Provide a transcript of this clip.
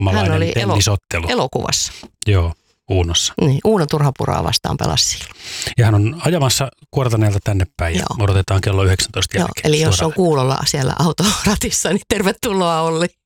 Hän oli elokuvassa. Joo, Uunossa. Niin, Uuno Turhapuroa vastaan pelasi silloin. Ja hän on ajamassa Kuortaneelta tänne päin ja odotetaan kello 19 jälkeen. Eli jos on kuulolla siellä autoratissa, niin tervetuloa Olli.